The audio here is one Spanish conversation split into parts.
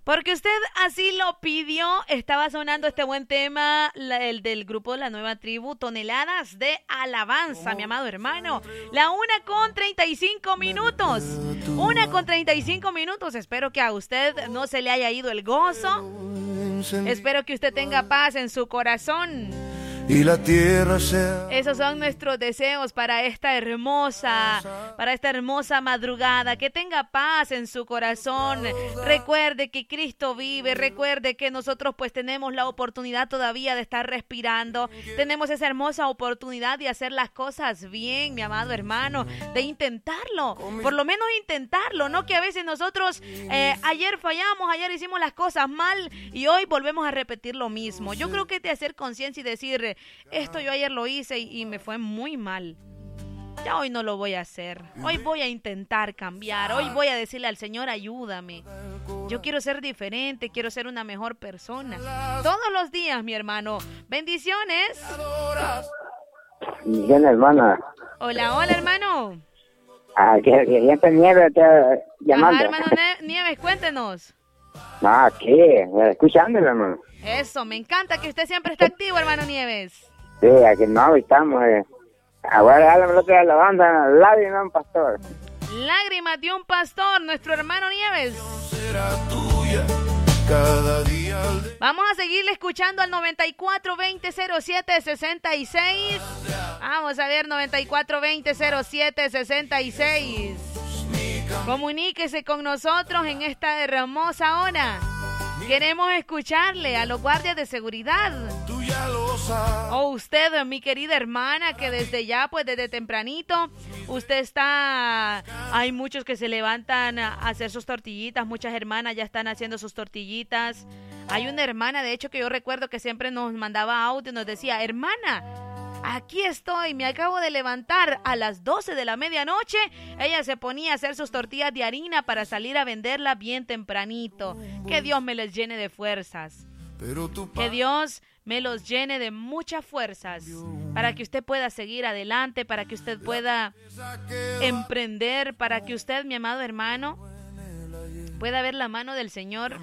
Porque usted así lo pidió. Estaba sonando este buen tema, el del grupo La Nueva Tribu, Toneladas de Alabanza, mi amado hermano. La 1:35. 1:35. Espero que a usted no se le haya ido el gozo. Espero que usted tenga paz en su corazón. Y la tierra sea... Esos son nuestros deseos para esta hermosa madrugada. Que tenga paz en su corazón. Recuerde que Cristo vive. Recuerde que nosotros pues tenemos la oportunidad todavía de estar respirando. Tenemos esa hermosa oportunidad de hacer las cosas bien, mi amado hermano. De intentarlo. Por lo menos intentarlo. No que a veces nosotros ayer fallamos, ayer hicimos las cosas mal y hoy volvemos a repetir lo mismo. Yo creo que es de hacer conciencia y decir... Esto yo ayer lo hice y me fue muy mal. Ya hoy no lo voy a hacer. Hoy voy a intentar cambiar. Hoy voy a decirle al Señor, ayúdame. Yo quiero ser diferente, quiero ser una mejor persona. Todos los días, mi hermano. Bendiciones. Bendiciones, hermana. Hola, hermano. Que ya está Nieves llamando. Ajá, hermano Nieves, cuéntenos. ¿Qué? Escuchándolo, hermano. Eso, me encanta que usted siempre está activo, hermano Nieves. Sí, aquí no, estamos. Ahora háblame lo que es la banda, Lágrimas de un Pastor. Lágrimas de un Pastor, nuestro hermano Nieves. Vamos a seguirle escuchando al 9420-0766. Vamos a ver, 9420-0766. Comuníquese con nosotros en esta hermosa hora. Queremos escucharle a los guardias de seguridad. O usted, mi querida hermana, que desde ya, pues desde tempranito, usted está... Hay muchos que se levantan a hacer sus tortillitas. Muchas hermanas ya están haciendo sus tortillitas. Hay una hermana, de hecho, que yo recuerdo que siempre nos mandaba audio y nos decía, hermana, aquí estoy, me acabo de levantar a las 12 de la medianoche. Ella se ponía a hacer sus tortillas de harina para salir a venderla bien tempranito. Que Dios me les llene de fuerzas. Que Dios me los llene de muchas fuerzas para que usted pueda seguir adelante, para que usted pueda emprender, para que usted, mi amado hermano, pueda ver la mano del Señor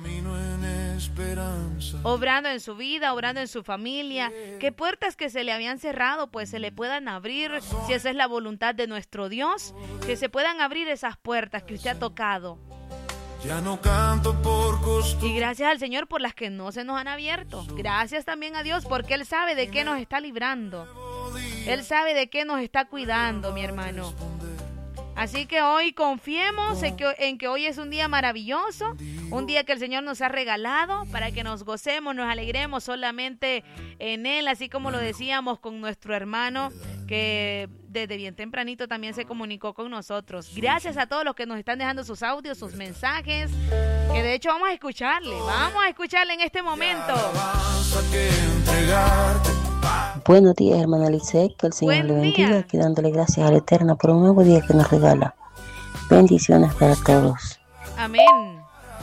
obrando en su vida, obrando en su familia. Que puertas que se le habían cerrado pues se le puedan abrir, si esa es la voluntad de nuestro Dios, que se puedan abrir esas puertas que usted ha tocado. Ya no canto por costumbre. Y gracias al Señor por las que no se nos han abierto. Gracias también a Dios porque Él sabe de qué nos está librando. Él sabe de qué nos está cuidando, mi hermano. Así que hoy confiemos en que hoy es un día maravilloso, un día que el Señor nos ha regalado para que nos gocemos, nos alegremos solamente en Él, así como lo decíamos con nuestro hermano que desde bien tempranito también se comunicó con nosotros. Gracias a todos los que nos están dejando sus audios, sus mensajes, que de hecho vamos a escucharle en este momento. Buenos días, hermana Lisset, que el Señor le bendiga, aquí dándole gracias a la Eterna por un nuevo día que nos regala. Bendiciones para todos. Amén.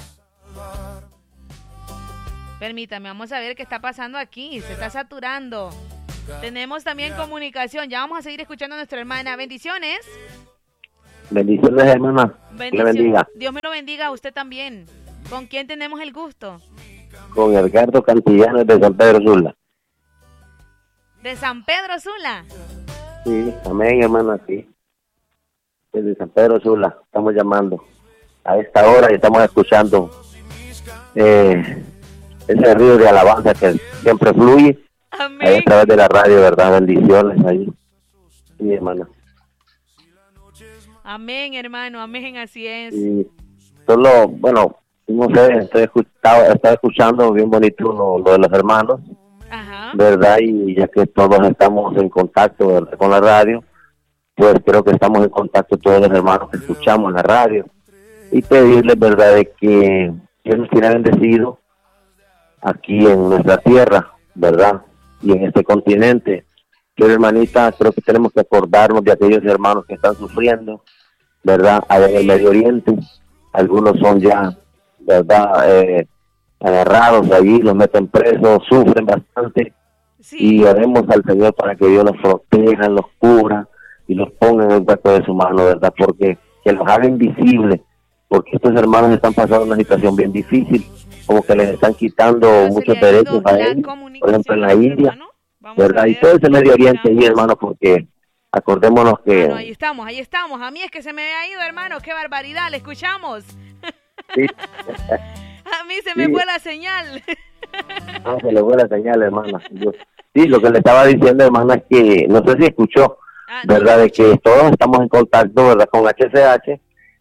Permítame, vamos a ver qué está pasando aquí, se está saturando. Tenemos también comunicación, ya vamos a seguir escuchando a nuestra hermana. Bendiciones. Bendiciones, hermana. Que le bendiga. Dios me lo bendiga a usted también. ¿Con quién tenemos el gusto? Con Edgardo Cantillano de San Pedro Sula. ¿De San Pedro Sula? Sí, amén, hermana, sí. Desde San Pedro Sula estamos llamando a esta hora y estamos escuchando ese río de alabanza que siempre fluye. Amén. Ahí a través de la radio, ¿verdad? Bendiciones ahí. Sí, hermana. Amén, hermano, amén, así es. Y solo, bueno, no sé, estaba escuchando bien bonito lo de los hermanos. Ajá. ¿Verdad? Y ya que todos estamos en contacto, ¿verdad?, con la radio, pues creo que estamos en contacto todos los hermanos que escuchamos la radio y pedirles, ¿verdad?, de que Dios nos tiene bendecido aquí en nuestra tierra, ¿verdad?, y en este continente. Pero, hermanita, creo que tenemos que acordarnos de aquellos hermanos que están sufriendo, ¿verdad?, allá en el Medio Oriente. Algunos son ya, ¿verdad?, agarrados allí, los meten presos, sufren bastante. Sí. Y oremos al Señor para que Dios los proteja, los cubra y los ponga en el hueco de su mano, ¿verdad? Porque que los haga invisibles, porque estos hermanos están pasando una situación bien difícil como que les están quitando muchos derechos a ellos, por ejemplo en la India, ¿verdad? Y todo ese Medio Oriente ahí, hermano, porque acordémonos que... Bueno, ahí estamos. A mí es que se me ha ido, hermano, qué barbaridad, le escuchamos. Sí. A mí se me fue la señal. Se le fue la señal, hermana. Sí, lo que le estaba diciendo, hermana, es que, no sé si escuchó, ¿verdad? De que todos estamos en contacto, ¿verdad? Con HCH,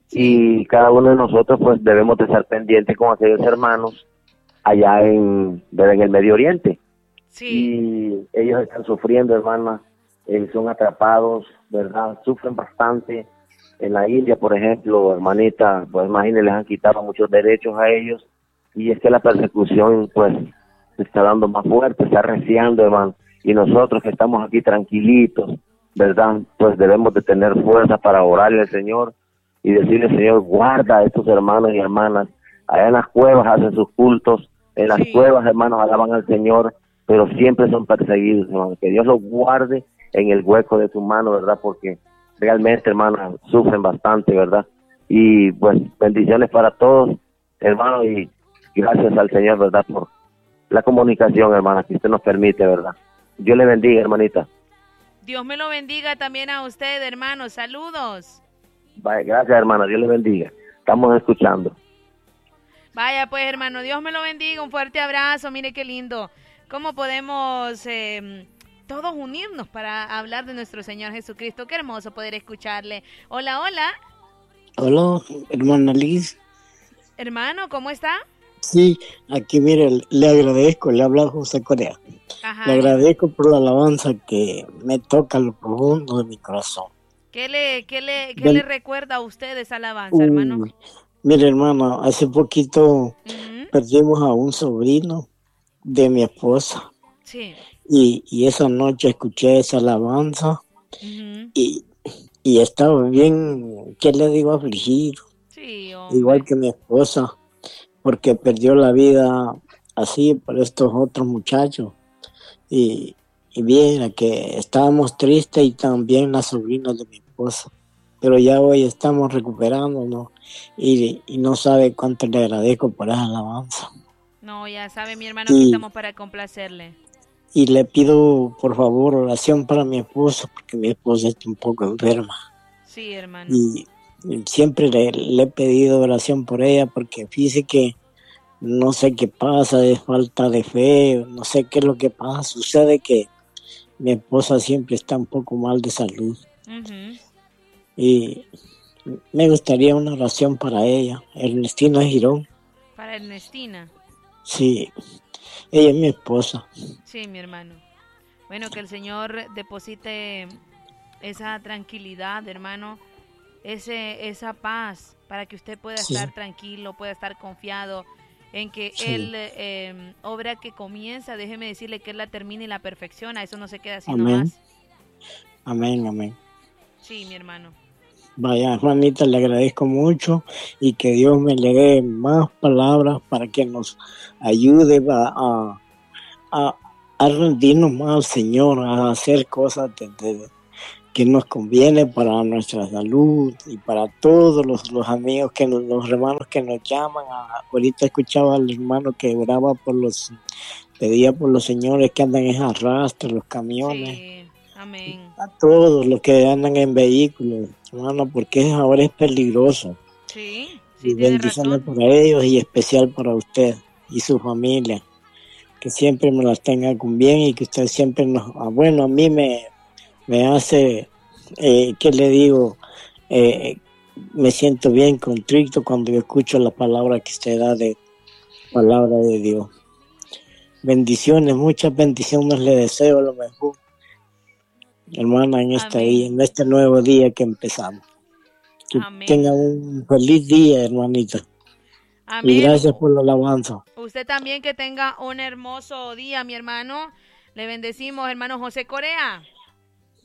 y cada uno de nosotros, pues, debemos de estar pendientes con aquellos hermanos allá en el Medio Oriente. Sí. Y ellos están sufriendo, hermana, son atrapados, ¿verdad? Sufren bastante. En la India, por ejemplo, hermanita, pues imagínense, les han quitado muchos derechos a ellos, y es que la persecución, pues, se está dando más fuerte, está arreciando, hermano, y nosotros que estamos aquí tranquilitos, ¿verdad? Pues debemos de tener fuerza para orarle al Señor y decirle, Señor, guarda a estos hermanos y hermanas. Allá en las cuevas hacen sus cultos, en las cuevas, hermanos, alaban al Señor, pero siempre son perseguidos, hermano. Que Dios los guarde en el hueco de su mano, ¿verdad? Porque realmente, hermanos, sufren bastante, ¿verdad? Y pues bendiciones para todos, hermanos, y gracias al Señor, ¿verdad? Por la comunicación, hermana, que usted nos permite, ¿verdad? Dios le bendiga, hermanita. Dios me lo bendiga también a usted, hermano. Saludos. Vaya, gracias, hermana. Dios le bendiga. Estamos escuchando. Vaya, pues, hermano, Dios me lo bendiga. Un fuerte abrazo. Mire qué lindo. ¿Cómo podemos todos unirnos para hablar de nuestro Señor Jesucristo? Qué hermoso poder escucharle. Hola, hola. Hola, hermana Liz. Hermano, ¿cómo está? Sí, aquí mire, le agradezco, le habla José Corea. Ajá. Le agradezco por la alabanza que me toca lo profundo de mi corazón. ¿Qué le recuerda a usted esa alabanza, hermano? Mire, hermano, hace poquito perdimos a un sobrino de mi esposa. Sí. Y esa noche escuché esa alabanza y estaba bien, ¿qué le digo? Afligido. Sí, hombre. Igual que mi esposa, porque perdió la vida así por estos otros muchachos. Y bien, que estábamos tristes, y también la sobrina de mi esposa. Pero ya hoy estamos recuperándonos y no sabe cuánto le agradezco por esa alabanza. No, ya sabe mi hermano que estamos para complacerle. Y le pido, por favor, oración para mi esposa, porque mi esposa está un poco enferma. Sí, hermano. Y siempre le he pedido oración por ella, porque fíjese que no sé qué pasa, es falta de fe, no sé qué es lo que pasa. Sucede que mi esposa siempre está un poco mal de salud. Y me gustaría una oración para ella, Ernestina Girón. ¿Para Ernestina? Sí, ella es mi esposa. Sí, mi hermano. Bueno, que el Señor deposite esa tranquilidad, hermano, esa paz, para que usted pueda estar tranquilo, pueda estar confiado en que Él, obra que comienza, déjeme decirle que Él la termina y la perfecciona. Eso no se queda así nomás. Amén, amén. Sí, mi hermano. Vaya, hermanita, le agradezco mucho, y que Dios me le dé más palabras para que nos ayude a rendirnos más al Señor, a hacer cosas que nos conviene para nuestra salud y para todos los amigos, los hermanos que nos llaman. Ahorita escuchaba al hermano que oraba pedía por los señores que andan en arrastre, los camiones. Sí, amén. A todos los que andan en vehículos, hermano, porque ahora es peligroso. Sí, y bendiciones para ellos, y especial para usted y su familia. Que siempre me las tenga con bien, y que usted siempre a mí me hace, ¿qué le digo? Me siento bien contrito cuando yo escucho la palabra que usted da, de palabra de Dios. Bendiciones, muchas bendiciones le deseo, lo mejor, hermana, en este nuevo día que empezamos. Que tenga un feliz día, hermanita. Amén. Y gracias por la alabanza. Usted también, que tenga un hermoso día, mi hermano. Le bendecimos, hermano José Corea.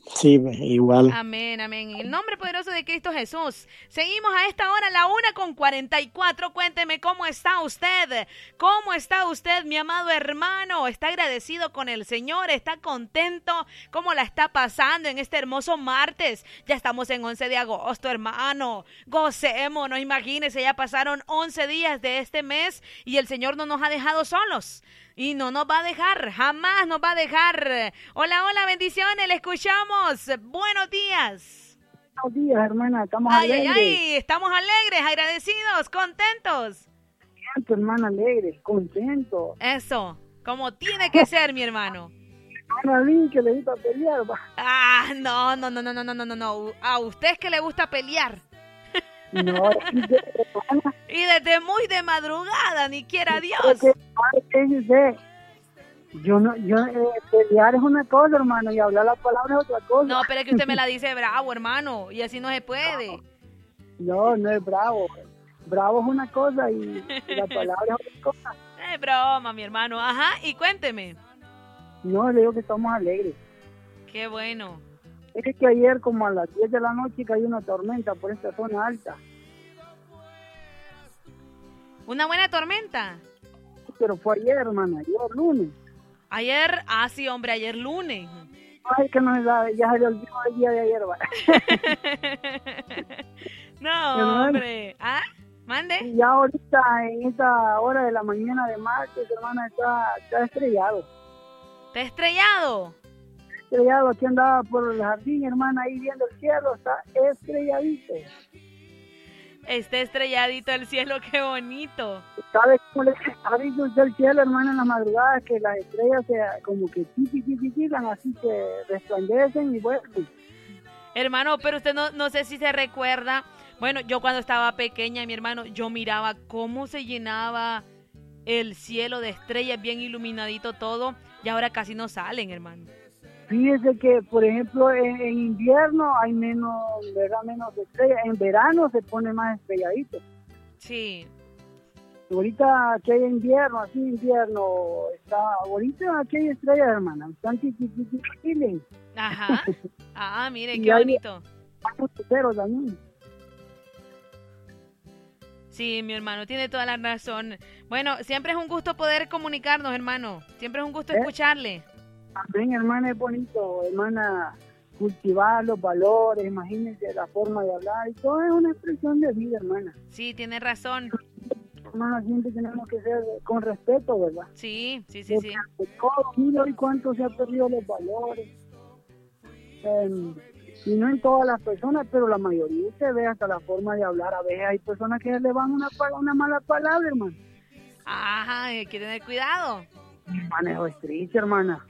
Sí, igual. Amén, amén. En el nombre poderoso de Cristo Jesús. Seguimos a esta hora, la 1:44. Cuénteme cómo está usted. ¿Cómo está usted, mi amado hermano? ¿Está agradecido con el Señor? ¿Está contento? ¿Cómo la está pasando en este hermoso martes? Ya estamos en 11 de agosto, hermano. Gocémonos, imagínese, ya pasaron 11 días de este mes y el Señor no nos ha dejado solos. Y no nos va a dejar, jamás nos va a dejar. Hola, hola, bendiciones, le escuchamos. Buenos días. Buenos días, hermana, estamos alegres. Ay, estamos alegres, agradecidos, contentos. Siento, hermana, alegres, contentos. Eso, como tiene que ser, mi hermano. A mí que le gusta pelear, va. No. A usted es que le gusta pelear. No, y desde muy de madrugada, ni quiera Dios. Pelear es una cosa, hermano, y hablar las palabras es otra cosa. No, pero es que usted me la dice bravo, hermano, y así no se puede. No es bravo. Bravo es una cosa y la palabra es otra cosa. Es broma, mi hermano. Ajá, y cuénteme. No, le digo que estamos alegres. Qué bueno. Es que ayer como a las 10 de la noche cayó una tormenta por esta zona alta. ¿Una buena tormenta? Pero fue ayer, hermana, ayer lunes. Ayer, sí, hombre, ayer lunes. Ay, que no ya se le olvidó el día de ayer, va. No, hombre. Mande. Y ya ahorita, en esta hora de la mañana de martes, hermana, está estrellado. ¿Está estrellado? Estrellado, aquí andaba por el jardín, hermana, ahí viendo el cielo, está estrelladito. Está estrelladito el cielo, qué bonito. ¿Sabe cómo le ha dicho usted el cielo, hermana, en la madrugada? Que las estrellas como que titilan, así que resplandecen y vuelven. Hermano, pero usted no sé si se recuerda. Bueno, yo cuando estaba pequeña, mi hermano, yo miraba cómo se llenaba el cielo de estrellas, bien iluminadito todo, y ahora casi no salen, hermano. Fíjese que, por ejemplo, en invierno hay menos estrellas. En verano se pone más estrelladito. Sí. Ahorita aquí hay invierno, está... Ahorita aquí hay estrellas, hermana. Están chiquitiles. Ajá. Mire, qué bonito. Hay luceros también. Sí, mi hermano, tiene toda la razón. Bueno, siempre es un gusto poder comunicarnos, hermano. Siempre es un gusto escucharle. También, hermana, es bonito, hermana, cultivar los valores, imagínense la forma de hablar, y todo es una expresión de vida, hermana. Sí, tiene razón. Hermana, siempre tenemos que ser con respeto, ¿verdad? Sí. Mira hoy cuánto se ha perdido los valores. Y no en todas las personas, pero la mayoría se ve hasta la forma de hablar. A veces hay personas que le van una mala palabra, hermano. Ajá, hay que tener cuidado. El manejo es triste, hermana.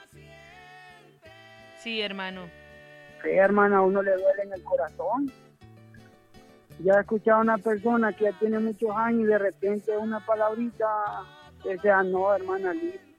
Sí, hermano. Sí, hermana, a uno le duele en el corazón. Ya he escuchado a una persona que ya tiene muchos años y de repente una palabrita, que sea no, hermana.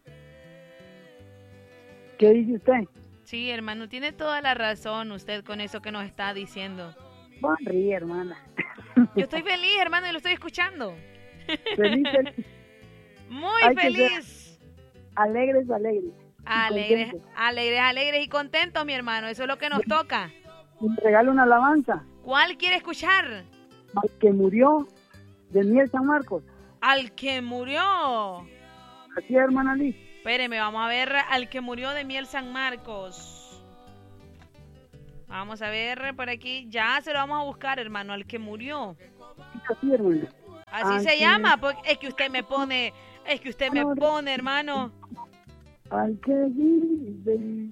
¿Qué dice usted? Sí, hermano, tiene toda la razón usted con eso que nos está diciendo. Sonríe, hermana. Yo estoy feliz, hermano, y lo estoy escuchando. Feliz. Muy feliz. Alegres. Alegres y contentos, mi hermano. Eso es lo que nos toca. Me regalo una alabanza. ¿Cuál quiere escuchar? Al que murió, de Miel San Marcos. Al que murió. Así es, hermana Liz. Espéreme, vamos a ver al que murió de Miel San Marcos. Vamos a ver por aquí. Ya se lo vamos a buscar, hermano, al que murió. Así, hermano. Así se llama, porque es que usted me pone, hermano. Al que vive,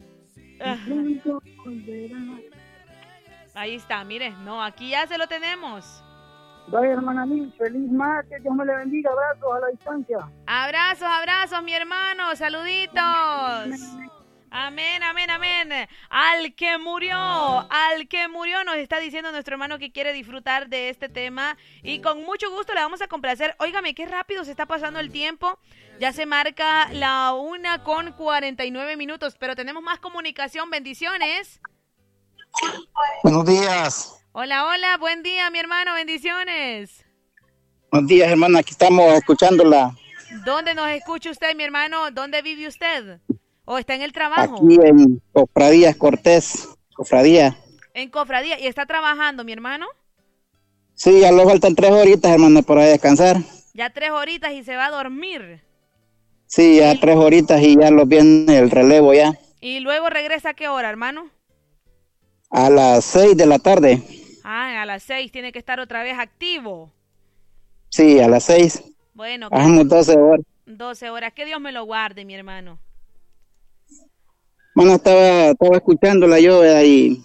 ahí está, mire, no, aquí ya se lo tenemos. Vaya, hermana Liz, feliz martes, Dios me le bendiga, abrazos a la distancia. Abrazos, mi hermano, saluditos. Amén. Al que murió nos está diciendo nuestro hermano que quiere disfrutar de este tema y con mucho gusto le vamos a complacer. Óigame, qué rápido se está pasando el tiempo. Ya se marca la 1:49, pero tenemos más comunicación. Bendiciones. Buenos días. Hola, buen día, mi hermano, bendiciones. Buenos días, hermana, aquí estamos escuchándola. ¿Dónde nos escucha usted, mi hermano? ¿Dónde vive usted? ¿O está en el trabajo? Aquí en Cofradías Cortés, Cofradía. En Cofradía. ¿Y está trabajando, mi hermano? Sí, ya le faltan 3 horitas, hermano, para descansar. Ya 3 horitas y se va a dormir. Sí, ya 3 horitas y ya lo viene el relevo ya. ¿Y luego regresa a qué hora, hermano? A las 6 de la tarde. Ah, a las 6 tiene que estar otra vez activo. Sí, a las 6. Bueno. Hacemos 12 horas. 12 horas. Que Dios me lo guarde, mi hermano. Bueno, estaba escuchándola yo y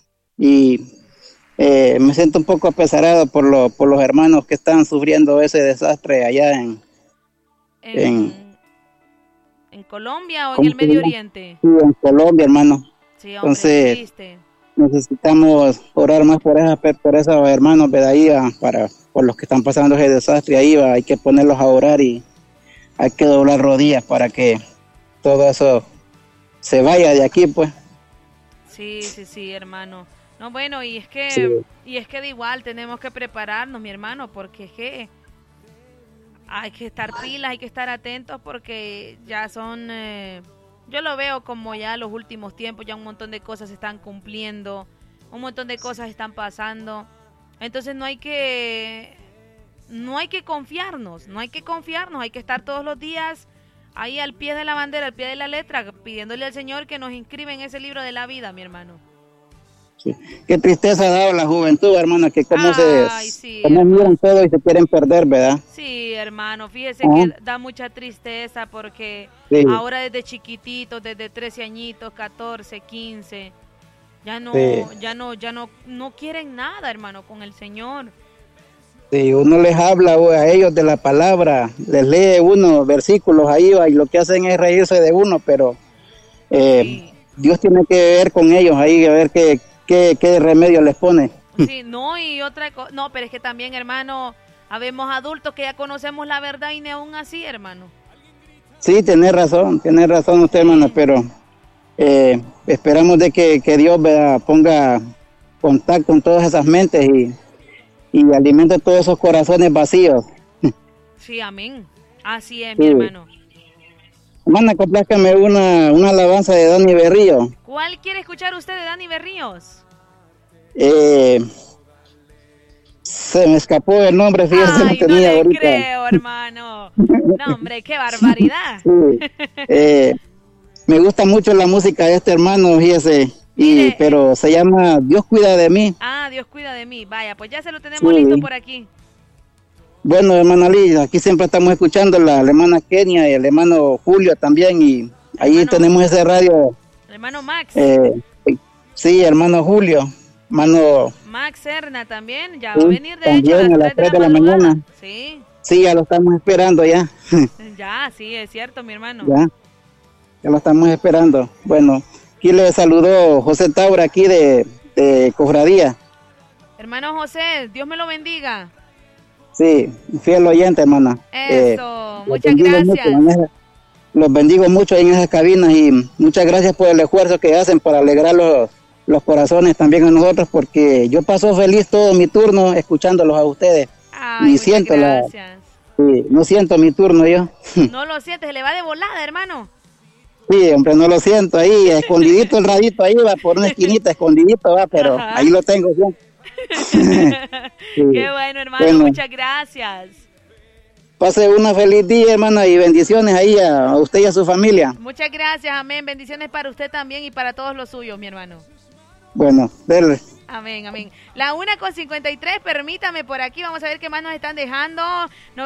me siento un poco apesarado por los hermanos que están sufriendo ese desastre allá ¿En Colombia o en el Medio Oriente? Sí, en Colombia, hermano. Sí, hombre, entonces triste. Necesitamos orar más por esos hermanos, ¿verdad? Ahí, por los que están pasando ese desastre ahí, hay que ponerlos a orar y hay que doblar rodillas para que todo eso se vaya de aquí, pues. Sí, hermano. No, bueno, y es que de igual tenemos que prepararnos, mi hermano, porque es que hay que estar pilas, hay que estar atentos porque ya son, yo lo veo como ya los últimos tiempos, ya un montón de cosas se están cumpliendo, un montón de cosas están pasando. Entonces no hay que confiarnos, hay que estar todos los días ahí al pie de la bandera, al pie de la letra, pidiéndole al Señor que nos inscriba en ese libro de la vida, mi hermano. Sí. Qué tristeza ha dado la juventud, hermano, que cómo miran todo y se quieren perder, ¿verdad? Sí, hermano, fíjese que da mucha tristeza porque ahora desde chiquititos, desde 13 añitos, 14, 15, ya no quieren nada, hermano, con el Señor. Sí, uno les habla a ellos de la palabra, les lee unos versículos ahí y lo que hacen es reírse de uno, pero Dios tiene que ver con ellos ahí, a ver qué remedio les pone. Sí, y otra cosa, pero es que también, hermano, habemos adultos que ya conocemos la verdad y ni aún así, hermano. Sí, tiene razón usted, hermano, pero esperamos de que Dios ponga contacto en todas esas mentes y alimente todos esos corazones vacíos. Sí, amén. Así es, mi hermano. Hermana, complázcame una alabanza de Dani Berrío. ¿Cuál quiere escuchar usted de Dani Berríos? Se me escapó el nombre, fíjese, no tenía no le ahorita. Creo, hermano. No, hombre, qué barbaridad. Sí. Me gusta mucho la música de este hermano, fíjese. Pero se llama Dios cuida de mí. Ah, Dios cuida de mí. Vaya, pues ya se lo tenemos listo por aquí. Bueno, hermana Liz, aquí siempre estamos escuchando la hermana Kenia y el hermano Julio también. Y ahí tenemos ese radio. El hermano Max. Sí, hermano Julio. Hermano Max Serna también. Ya va a venir de hecho a las 3 de la mañana. Sí. Sí, ya lo estamos esperando ya. Ya, sí, es cierto, mi hermano. Ya lo estamos esperando. Bueno. Aquí le saludó José Taura, aquí de Cofradía. Hermano José, Dios me lo bendiga. Sí, fiel oyente, hermana. Eso, muchas gracias. Los bendigo mucho en esas cabinas y muchas gracias por el esfuerzo que hacen para alegrar los corazones también a nosotros, porque yo paso feliz todo mi turno escuchándolos a ustedes. Ay, siento gracias. No siento mi turno yo. No lo sientes, se le va de volada, hermano. Sí, hombre, no lo siento, ahí, escondidito el radito, ahí va, por una esquinita, escondidito va, pero ahí lo tengo yo. Qué bueno, hermano, muchas gracias. Pase una feliz día, hermana, y bendiciones ahí a usted y a su familia. Muchas gracias, amén, bendiciones para usted también y para todos los suyos, mi hermano. Bueno, dele. Amén. La 1:53, permítame por aquí, vamos a ver qué más nos están dejando.